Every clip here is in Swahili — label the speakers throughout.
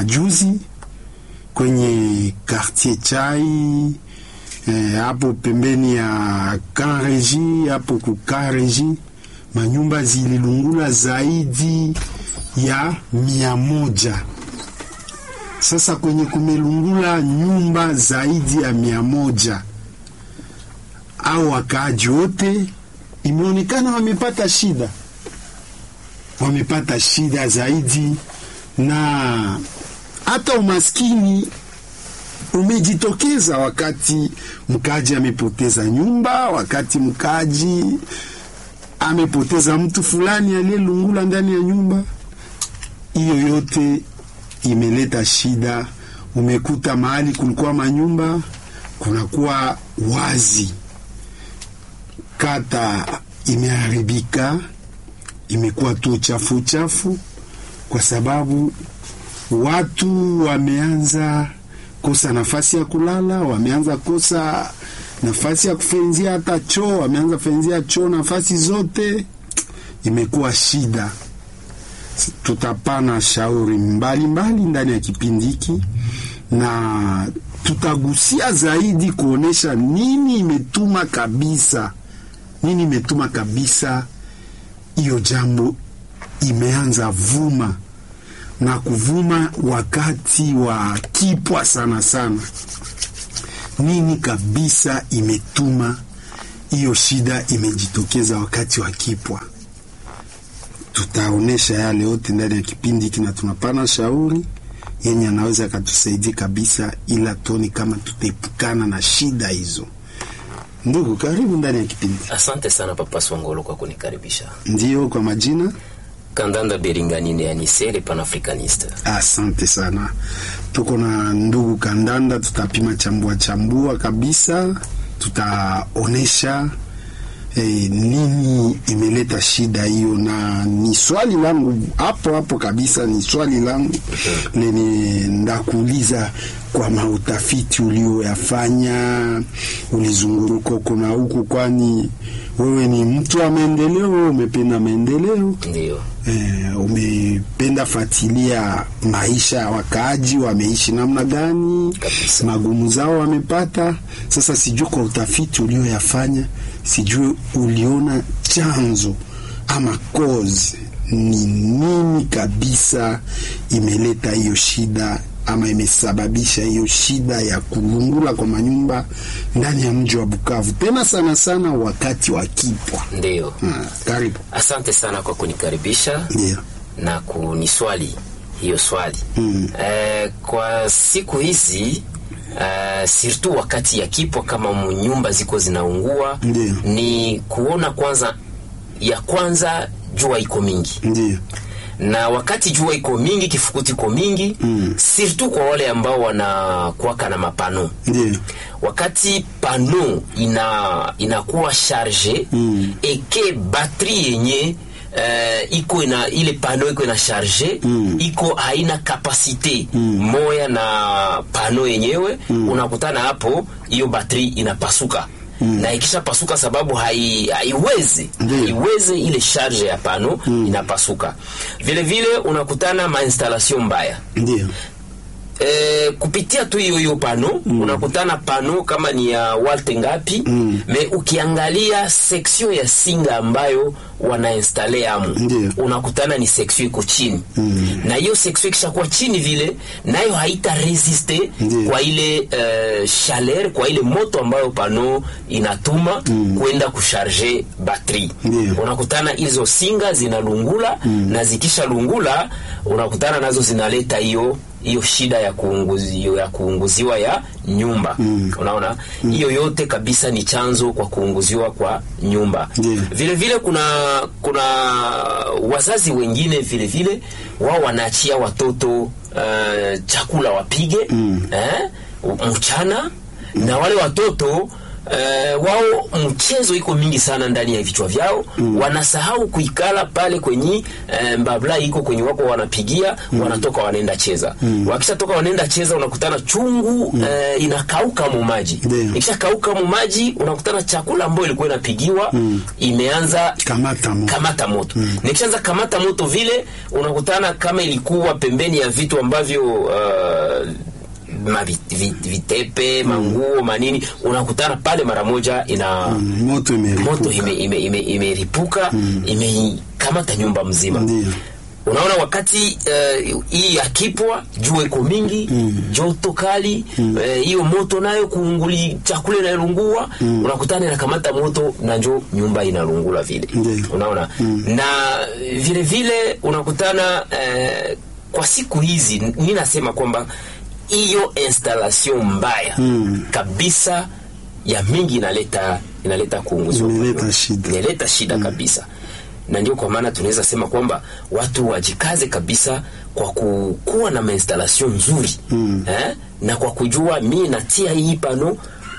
Speaker 1: majuzi kwenye quartier Chai, hapo pembeni ya Kanreji, hapo kukareji, manyumba zililungula zaidi ya 100. Sasa kwenye kumelungula nyumba zaidi ya 100, au wakaaji wote imeonekana wamepata shida zaidi, na hata umaskini umejitokeza wakati mkaji amepoteza nyumba, wakati mkaji amepoteza mtu fulani aliyelungula ndani ya nyumba. Hiyo yote imeleta shida. Umekuta mahali kulikuwa manyumba kunakuwa wazi, kata imeharibika, imekuwa tu chafu, kwa sababu watu wameanza kosa nafasi ya kulala, wameanza kosa nafasi ya kufenzia hata choo, wameanza fenzia choo nafasi zote. Imekuwa shida. Tutapana shauri mbalimbali ndani ya kipindi hiki, na tutagusia zaidi kuonesha nini imetuma kabisa hiyo jambo imeanza vuma na kuvuma wakati wa kipwa sana. Nini kabisa imetuma hiyo shida imejitokeza wakati wa kipwa? Tutaonesha yale yote ndani ya kipindi hiki, na tunapana shauri yenye anaweza katusaidia kabisa, ila toni kama tutaepukana na shida hizo. Ndugu, karibu ndani ya kipindi.
Speaker 2: Asante sana Papa Swangolo kwa kunikaribisha.
Speaker 1: Ndio, kwa majina
Speaker 2: Kandanda Beringanine ya Nisele Panafricaniste.
Speaker 1: Asante sana. Tuko na ndugu Kandanda, tutapima chambua kabisa, tutaonesha nini imeleta shida hiyo, na ni swali langu hapo kabisa, ni swali langu lenye ndakuuliza kwa mautafiti ulioyafanya, ulizunguruka kuna huku, kwani wewe ni mtu wa maendeleo, umependa maendeleo.
Speaker 2: Ndio.
Speaker 1: Umependa fuatilia maisha ya wakaaji, wameishi namna gani, magumu zao wamepata. Sasa sijui kwa utafiti ulioyafanya, sijui uliona chanzo ama cause ni nini kabisa imeleta hiyo shida, ama imesababisha hiyo shida ya kulungula kwa manyumba ndani ya mji wa Bukavu, tena sana wakati wa kipwa.
Speaker 2: Ndio.
Speaker 1: Karibu.
Speaker 2: Asante sana kwa kunikaribisha.
Speaker 1: Ndio.
Speaker 2: Na kuniswali hiyo swali. Kwa siku hizi surtout wakati ya kipwa, kama nyumba ziko zinaungua, ni kuona kwanza jua iko mingi.
Speaker 1: Ndio.
Speaker 2: Na wakati jua iko mingi, kifukuti iko mingi, surtout kwa wale ambao wanakuwa na mapano.
Speaker 1: Ndio.
Speaker 2: Wakati pano inakuwa charge, eke batterie yenye iko ile pano iko na charge, iko haina kapasite moya na pano yenyewe, unakutana hapo hiyo batterie inapasuka. Na ikisha pasuka, sababu haiwezi ile charge ya pano inapasuka. Vile unakutana mainstallation mbaya.
Speaker 1: Ndio.
Speaker 2: Kupitia tu hiyo pano, unakutana pano kama ni ya watt ngapi, me ukiangalia section ya singa ambayo wanainstale amu, unakutana ni section iko chini. Na hiyo section kishakuwa chini vile, nayo haita resiste kwa ile chaleur, kwa ile moto ambayo pano inatuma kwenda kusharge batterie. Unakutana hizo singa zinalungula, na zikisha lungula unakutana nazo zinaleta hiyo shida ya kuunguziwa ya nyumba. Unaona, hiyo yote kabisa ni chanzo kwa kuunguziwa kwa nyumba. Vile kuna wazazi wengine vile wao wanaachia watoto chakula wapige mchana, na wale watoto wao mchezo iko mingi sana ndani ya vichwa vyao. Wanasahau kuikala pale kwenye mbabla iko kwenye wako wanapigia, wanatoka wanaenda cheza. Wakisha toka wanaenda cheza, unakutana chungu inakauka mu maji. Ikisha kauka mu maji, unakutana chakula ambayo ilikuwa inapigiwa imeanza kamata moto. Nikishaanza kamata moto vile, unakutana kama ilikuwa pembeni ya vitu ambavyo vitepe, manguo, manini, unakutana pale mara moja ina
Speaker 1: moto
Speaker 2: imeripuka, imekamata nyumba mzima. Unaona wakati hii akipwa jua iko mingi, joto kali, hiyo moto nayo kuunguli chakula inalungua, unakutana inakamata moto na njoo nyumba inalungula vile. Unaona? Na vile vile unakutana kwa siku hizi ninasema kwamba hiyo installation mbaya kabisa ya mingi inaleta kuunguzwa, inaleta shida kabisa. Na ndio kwa maana tunaweza sema kwamba watu wajikaze kabisa kwa kuwa na installation nzuri, na kwa kujua mimi natia hii pano,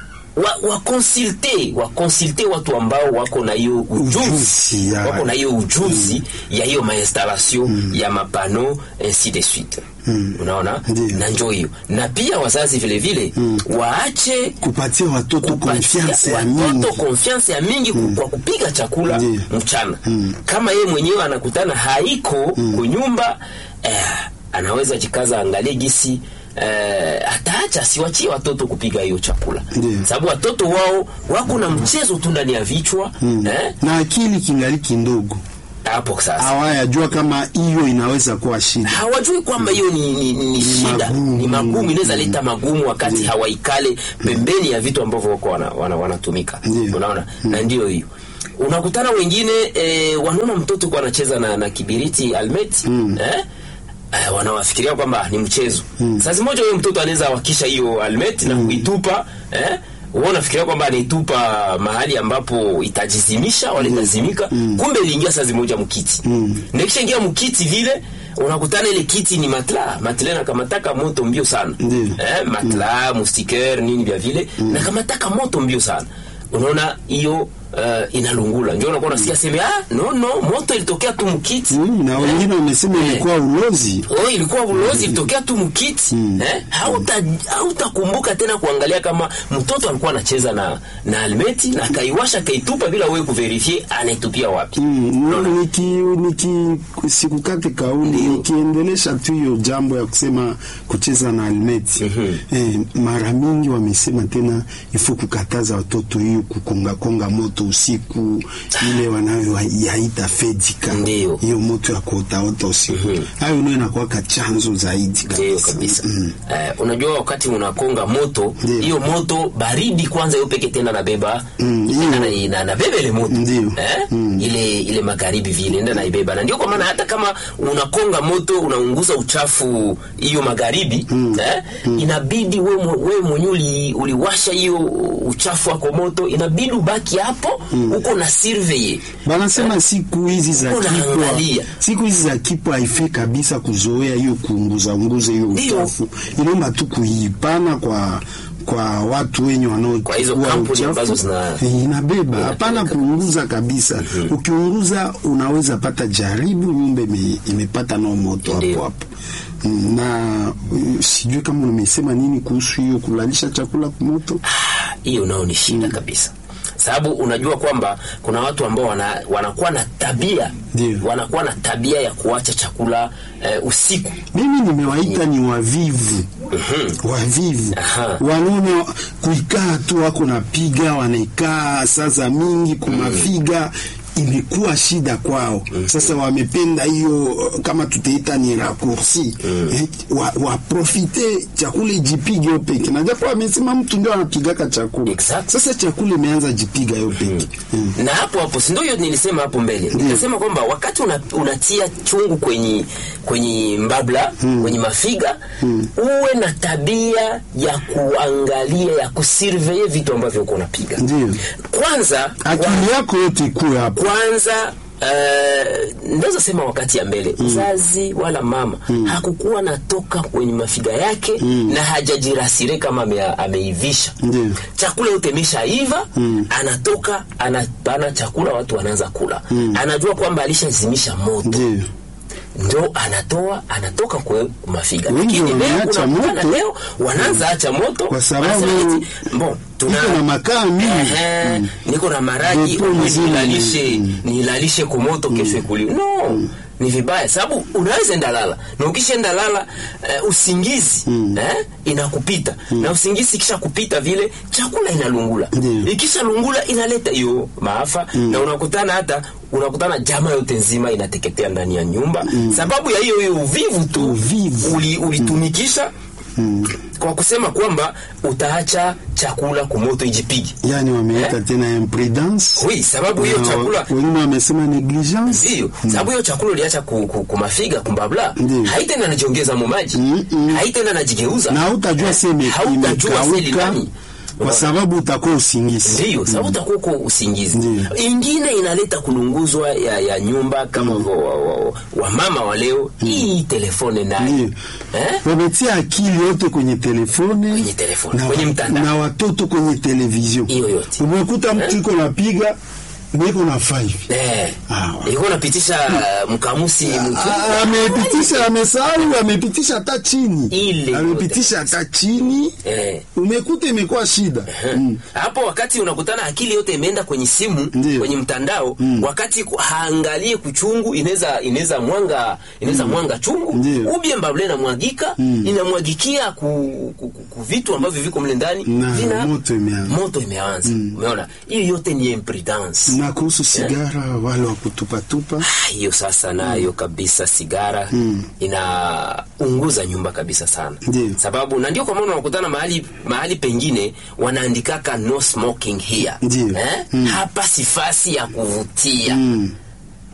Speaker 2: wakonsulte watu ambao wako na hiyo ujuzi, wako na hiyo ujuzi ya hiyo installation ya mapano ainsi de suite. Unaona? Na njoo hiyo. Na pia wazazi vile vile waache
Speaker 1: kupatia watoto confiance
Speaker 2: ya mingi kwa kupiga chakula mchana. Kama yeye mwenyewe anakutana haiko kwa nyumba, anaweza jikaza angalie gisi ataacha siwachie watoto kupiga hiyo chakula. Sababu watoto wao wako na mchezo tu ndani ya vichwa,
Speaker 1: na akili kingali kindogo.
Speaker 2: Hapo sasa
Speaker 1: hawajua kama hiyo inaweza kuwa shida.
Speaker 2: Hawajui kwamba hiyo ni shida, ni magumu, inaweza leta magumu wakati hawaikale pembeni ya vitu ambavyo wako wanatumika. Unaona? Na ndio hiyo. Unakutana wengine wanaona mtoto kwa anacheza na kibiriti almeti, wanawafikiria kwamba ni mchezo. Sasa moja huyo mtoto anaweza wakisha hiyo almeti na kuitupa, wanafikiria kwamba anaitupa mahali ambapo itajizimisha, wala itazimika, kumbe iliingia saa moja mkiti. Na kisha ingia mkiti vile, unakutana ile kiti ni matla na kamataka moto mbio sana. Matla, mustiker, nini vya vile, na kamataka moto mbio sana. Unaona hiyo inalungula. Ndio unakuwa unasikia sema no moto ilitokea tu mkiti.
Speaker 1: Na wengine wamesema ilikuwa ulozi.
Speaker 2: Ilikuwa ulozi, ilitokea tu mkiti. Hautakumbuka tena kuangalia kama mtoto alikuwa anacheza na almeti na kaiwasha kaitupa bila wewe kuverify anaitupia wapi.
Speaker 1: Sikukate kauli, nikiendelesha tu hiyo jambo ya kusema kucheza na almeti. Mara mingi wamesema tena ifo kukataza watoto hiyo kukonga moto usiku, ile wanayoita fedika, hiyo moto ya kuota usiku. Hayo ndio inakuwa chanzo zaidi
Speaker 2: kabisa. Unajua wakati unakonga moto, hiyo moto baridi kwanza hiyo peke tena nabeba nabeba ile moto, ile magharibi vile ndio naibeba. Na ndio kwa maana hata kama unakonga moto unaunguza uchafu hiyo magharibi, inabidi wewe mwenyewe uliwasha hiyo uchafu wako moto, inabidi ubaki hapo uko na survey.
Speaker 1: Wanasema siku hizi za kipwa haifai kabisa kuzoea hiyo kuunguza hiyo uchafu. Inaomba tu kuipana kwa watu wenye
Speaker 2: kwa hizo kampuni ambazo
Speaker 1: inabeba, hapana kuunguza kabisa. Ukiunguza unaweza pata jaribu nyumba imepata na moto hapo. Na sijui kama umesema nini kuhusu hiyo kulalisha chakula kwa moto.
Speaker 2: Hiyo nao ni shida kabisa. Sababu unajua kwamba kuna watu ambao wanakuwa na tabia ya kuacha chakula usiku.
Speaker 1: Mimi nimewaita ni wavivu. Wanaona kuikaa tu wako napiga, wanaikaa sasa mingi kumafiga, imekuwa shida kwao. Sasa wamependa hiyo kama tutaita ni raccourci, profite chakula jipige yope. Na japo amesema mtu ndio anapigaka chakula. Sasa chakula imeanza jipiga yope.
Speaker 2: Na hapo si ndio nilisema hapo mbele. Nilisema kwamba wakati unatia chungu kwenye mbabla, kwenye mafiga, uwe na tabia ya kuangalia, ya kusurveiller vitu ambavyo uko unapiga.
Speaker 1: Ndio.
Speaker 2: Kwanza
Speaker 1: akili yako yote ikuwe hapo.
Speaker 2: Kwanza Naweza sema wakati ya mbele mzazi wala mama hakukuwa natoka kwenye mafiga yake na hajajirasire kama ameivisha. Chakula yote imeshaiva, anatoka anapana chakula, watu wanaanza kula. Anajua kwamba alishazimisha moto. Ndo anatoka kwa mafiga. Lakini leo wanaanza acha moto
Speaker 1: kwa sababu
Speaker 2: tuna
Speaker 1: na makaa mingi.
Speaker 2: Niko na maragi nilalishe kwa moto kesho kuli. No. Ni vibaya sababu unaweza enda lala. Na ukishaenda lala usingizi inakupita. Na usingizi kisha kupita vile chakula inalungula. Ikisha lungula inaleta hiyo maafa na unakutana jamaa yote nzima inateketea ndani ya nyumba. Sababu ya hiyo uvivu tu ulitumikisha kwa kusema kwamba utaacha chakula kumoto ijipige.
Speaker 1: Yani wameita tena imprudence.
Speaker 2: Oui, sababu hiyo chakula
Speaker 1: wengine wamesema negligence.
Speaker 2: Ndio, sababu hiyo chakula uliacha kumafiga kumbabla. Haitenda najiongeza mu maji. Haitenda najigeuza.
Speaker 1: Na utajua sema imekauka. Kwa sababu utakuwa usingizi.
Speaker 2: Ndio, sababu utakuwa usingizi. Ingine inaleta kulunguzwa ya nyumba kama wa mama wa leo. Hii telefone nayo.
Speaker 1: Wametia akili yote kwenye telefone.
Speaker 2: Kwenye mtandao.
Speaker 1: Na watoto kwenye television.
Speaker 2: Hiyo yote.
Speaker 1: Umekuta mtu yuko napiga niko na 5.
Speaker 2: Iko napitisha mkamusi
Speaker 1: amepitisha amesahau amepitisha hata chini. Amepitisha hata chini. Umekuta imekuwa shida.
Speaker 2: Hapo wakati unakutana akili yote imeenda kwenye simu, kwenye mtandao, wakati haangalie kuchungu inaweza mwanga chungu, ubie mbable na mwagika, inamwagikia ku vitu ambavyo viko mle ndani, moto imeanza. Umeona? Hiyo yote ni imprudence.
Speaker 1: Na kuhusu sigara wale wa kutupa.
Speaker 2: Hiyo sasa nayo kabisa sigara inaunguza nyumba kabisa sana. Sababu na ndio kwa maana unakutana mahali pengine wanaandikaka no smoking here. Hapa sifasi ya kuvutia.